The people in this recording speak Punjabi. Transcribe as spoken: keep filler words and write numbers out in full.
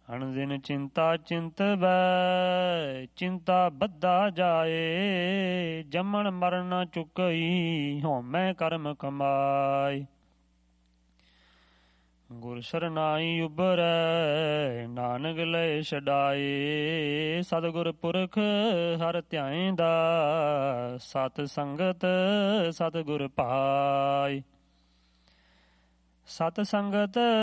ਹਣ ਦਿਨ ਚਿੰਤਾ ਚਿੰਤਵੈ, ਚਿੰਤਾ ਬੱਧਾ ਜਾਏ। ਜੰਮਣ ਮਰਨ ਨ ਚੁਕਈ, ਹਉਮੈ ਕਰਮ ਕਮਾਏ। ਗੁਰ ਸਰਨਾਈ ਉਬਰੈ, ਨਾਨਕ ਲਏ ਛਡਾਏ। ਸਤਿਗੁਰ ਪੁਰਖ ਹਰਿ ਧਿਆਇਂਦਾ, ਸਤ ਸੰਗਤ ਸਤਿਗੁਰ ਭਾਈ। ਸਤ ਸੰਗਤ